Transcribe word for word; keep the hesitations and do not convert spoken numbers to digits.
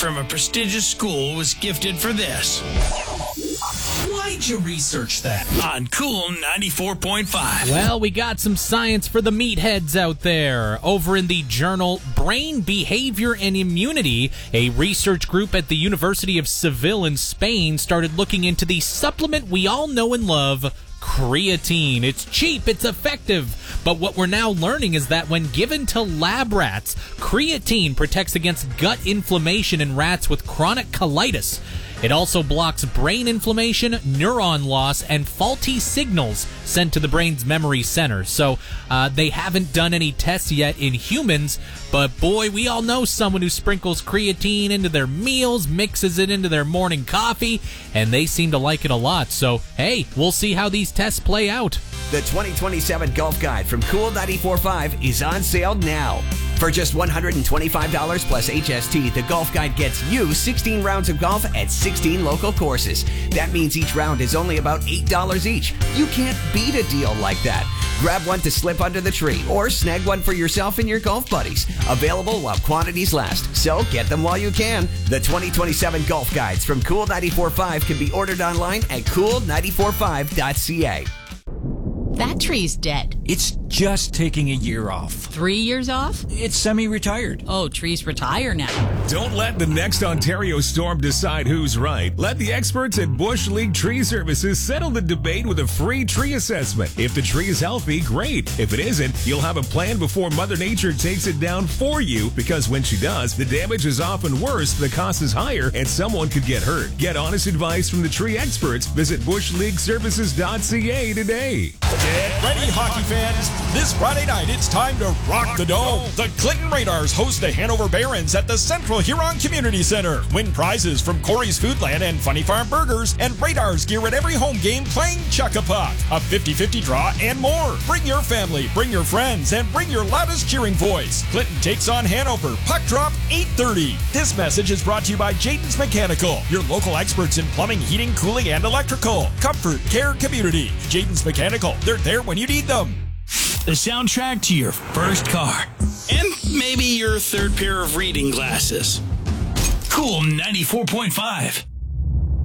from a prestigious school was gifted for this. Why'd you research that? On Cool ninety-four point five. Well, we got some science for the meatheads out there. Over in the journal Brain Behavior and Immunity, a research group at the University of Seville in Spain started looking into the supplement we all know and love, creatine. It's cheap, it's effective, but what we're now learning is that when given to lab rats, creatine protects against gut inflammation in rats with chronic colitis. It also blocks brain inflammation, neuron loss, and faulty signals sent to the brain's memory center. So uh, they haven't done any tests yet in humans, but boy, we all know someone who sprinkles creatine into their meals, mixes it into their morning coffee, and they seem to like it a lot. So, hey, we'll see how these tests play out. The twenty twenty-seven Golf Guide from Cool ninety-four point five is on sale now. For just one hundred twenty-five dollars plus H S T, the Golf Guide gets you sixteen rounds of golf at sixteen local courses. That means each round is only about eight dollars each. You can't beat a deal like that. Grab one to slip under the tree or snag one for yourself and your golf buddies. Available while quantities last, so get them while you can. The twenty twenty-seven Golf Guides from Cool ninety-four point five can be ordered online at cool nine four five dot c a. That tree's dead. It's just taking a year off. Three years off? It's semi-retired. Oh, trees retire now. Don't let the next Ontario storm decide who's right. Let the experts at Bush League Tree Services settle the debate with a free tree assessment. If the tree is healthy, great. If it isn't, you'll have a plan before Mother Nature takes it down for you, because when she does, the damage is often worse, the cost is higher, and someone could get hurt. Get honest advice from the tree experts. Visit bush league services dot c a today. Get ready, hockey fans. This Friday night, it's time to rock the dome. The Clinton Radars host the Hanover Barons at the Central Huron Community Center. Win prizes from Corey's Foodland and Funny Farm Burgers, and Radars gear at every home game playing Chuck-a-Puck, a fifty-fifty draw, and more. Bring your family, bring your friends, and bring your loudest cheering voice. Clinton takes on Hanover. Puck drop eight thirty. This message is brought to you by Jayden's Mechanical, your local experts in plumbing, heating, cooling, and electrical. Comfort, care, community. Jayden's Mechanical. They're there when you need them. The soundtrack to your first car. And maybe your third pair of reading glasses. Cool ninety-four point five.